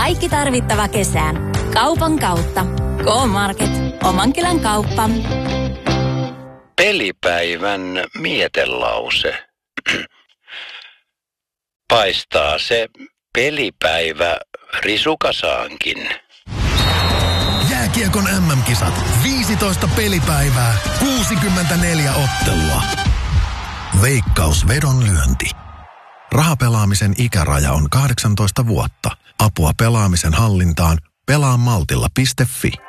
Kaikki tarvittava kesään. Kaupan kautta. K-Market. Omankylän kauppa. Pelipäivän mietelause. Paistaa se pelipäivä risukasaankin. Jääkiekon MM-kisat. 15 pelipäivää, 64 ottelua. Veikkaus vedonlyönti. Rahapelaamisen ikäraja on 18 vuotta. Apua pelaamisen hallintaan pelaamaltilla.fi.